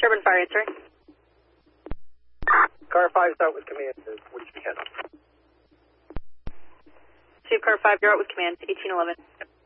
Sherburne Fire answering. Car 5's out with command. What did you get? Chief Car 5, you're out with command, 1811.